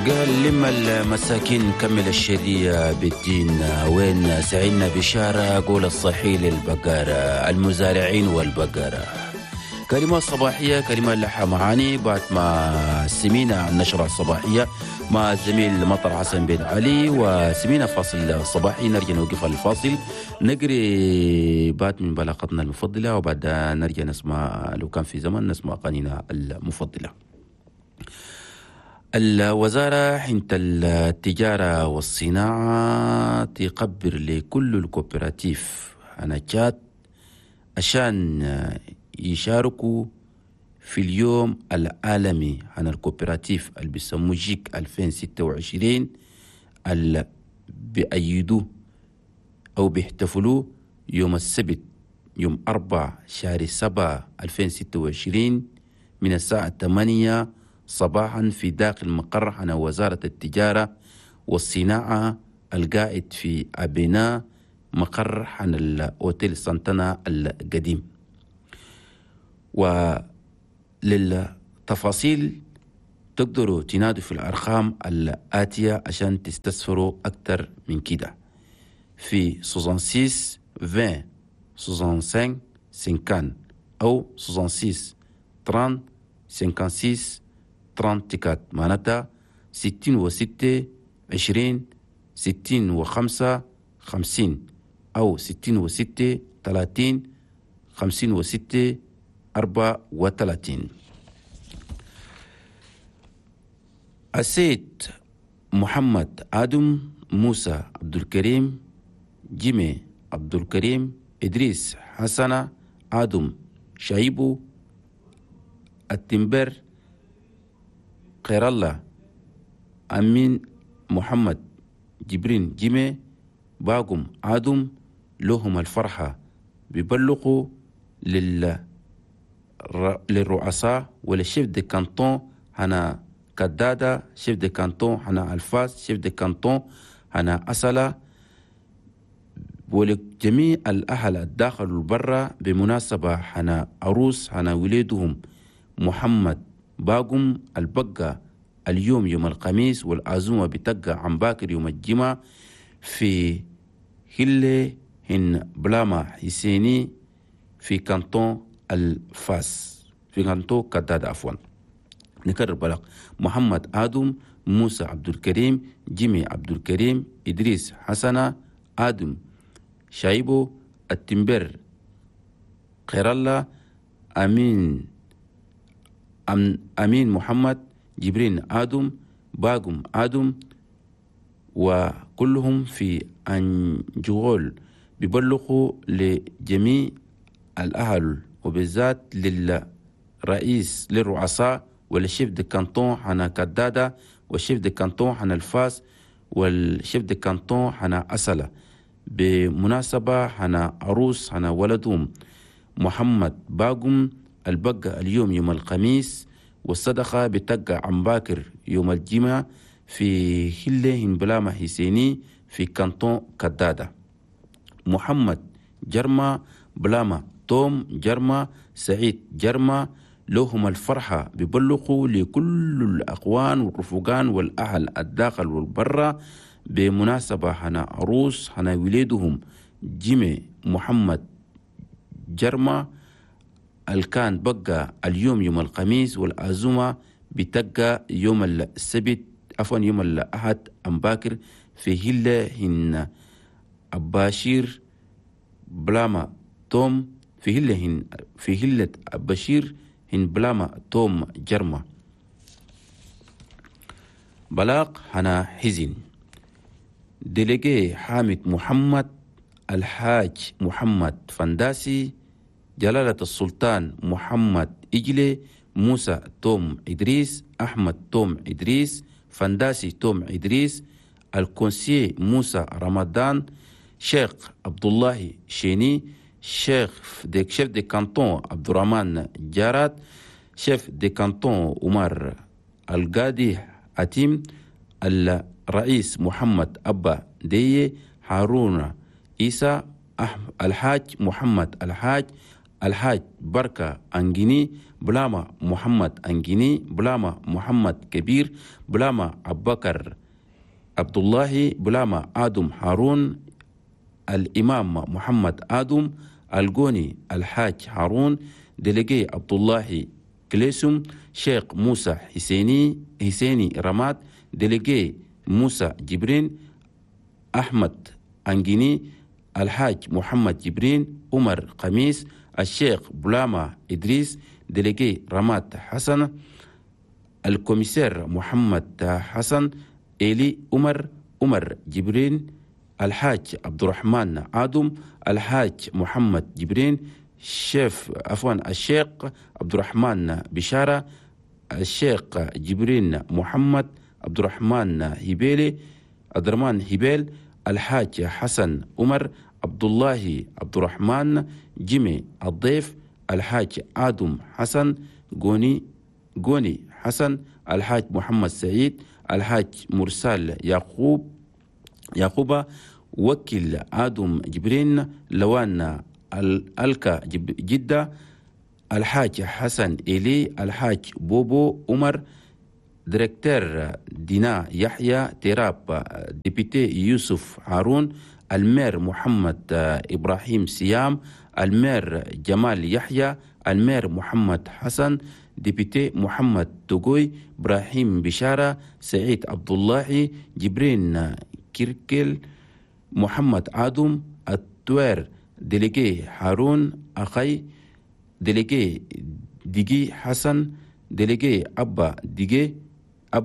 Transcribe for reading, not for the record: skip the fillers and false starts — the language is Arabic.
قال لما المساكين كمل الشرية بالدين، وين سعينا بشارة قول الصحي للبقرة المزارعين والبقرة. كلمات صباحية، كلمات لها معاني. بعد ما سمينا النشرة الصباحية مع الزميل مطر حسن بن علي، وسمينا فاصل صباحي، نرجع نوقف الفاصل نقري بعد من بلاغتنا المفضلة، وبعد نرجع نسمع لو كان في زمن نسمع أغانينا المفضلة. الوزارة حين التجارة والصناعة تقبر لكل الكوبراتيف هناكات عشان يشاركوا في اليوم العالمي عن الكوبراتيف اللي بيسموه جيك 2026 اللي بيأيدوه أو بيحتفلوا يوم السبت يوم 4 شهر 7 2026 من الساعة 8 صباحا في داخل مقر عن وزارة التجارة والصناعة القائد في أبناء مقر عن الأوتيل سانتانا القديم. وللتفاصيل تقدروا تنادوا في الأرقام الآتية عشان تستسفروا أكتر من كده في 66 20 65 50 أو 66 30 56 34 معناتها 66 20 65 50 أو 66 30 56 34. السيد محمد آدم موسى عبد الكريم جيمي عبد الكريم إدريس حسنة آدم شايبو التنبر خير الله أمين محمد جبرين جيمي باقم آدم لهم الفرحة بيبلغوا للرؤساء وللشيف دي كانتون هنا كدادة، شيف دي كانتون هنا الفاس، شيف دي كانتون هنا أسلة، ولجميع الأهل الداخل والبرة بمناسبة هنا عروس هنا وليدهم محمد باقم البقى اليوم يوم الخميس، والعزومة بتقى عن باكر يوم الجمعة في هلة هن بلاما حسيني في كانتون الفاس في كانتون كداد عفوا. نكرر بلغ محمد آدم موسى عبد الكريم جيمي عبد الكريم إدريس حسنة آدم شايبو التنبر خير الله أمين محمد جبرين آدم باقم آدم، وكلهم في أنجغول بيبلغوا لجميع الأهل وبالذات للرئيس للرؤساء والشيف دي كانتون حنا كدادة والشيف دي كانتون حنا الفاس والشيف دي كانتون حنا أسلة بمناسبة حنا عروس حنا ولدهم محمد باقم البقى اليوم يوم الخميس، والصدقة بتقى عن باكر يوم الجمعة في هلة بلاما حسيني في كانتون كدادة. محمد جرما بلاما توم جرما سعيد جرما لهم الفرحة ببلغوا لكل الأخوان والرفقان والأهل الداخل والبرة بمناسبة هنا عروس هنا وليدهم جيمي محمد جرما الكان بقى اليوم يوم الخميس، والعزومة بتقى يوم السبت عفوا يوم الأحد أمباكر في هلة هن أباشير بلاما توم في هلة أباشير هن بلاما توم جرما. بلاغ هنا حزن ديليجي حامد محمد الحاج محمد فنداسي جلالة السلطان محمد إجلي موسى توم إدريس أحمد توم إدريس فنداسي توم إدريس الكونسي موسى رمضان شيخ عبد الله شيني شيف دي كانتون عبد الرحمن جارات شيف دي كانتون عمر القادي أتيم الرئيس محمد أبا دي هارون إيسا الحاج محمد الحاج الحاج بركة أنجيني بلاما محمد أنجيني بلاما محمد كبير بلاما أبوبكر عبد الله بلاما آدم هارون الإمام محمد آدم الجوني الحاج هارون ديليجي عبد الله كليسوم شيخ موسى حسيني رماد ديليجي موسى جبرين أحمد أنجيني الحاج محمد جبرين عمر قميس الشيخ بلاما إدريس ديليجي رماد حسن الكوميسير محمد حسن إلي عمر جبرين الحاج عبد الرحمن آدم الحاج محمد جبرين الشيخ عبد الرحمن بشارة الشيخ جبرين محمد عبد الرحمن هبيل الحاج حسن عمر عبد الله عبد الرحمن جيمي الضيف الحاج آدم حسن جوني حسن الحاج محمد سعيد الحاج مرسال يعقوب وكيل آدم جبرين لوان الكا جدة الحاج حسن إلي الحاج بوبو عمر ديريكتور دينا يحيى تراب ديبيتي يوسف هارون المير محمد إبراهيم سيام المير جمال يحيى المير محمد حسن ديبيتي محمد توغوي إبراهيم بشارة سعيد عبد الله جبرين كيركل محمد آدم التوير ديليجي هارون أخي ديليجي ديجي حسن ديليجي أبا ديجي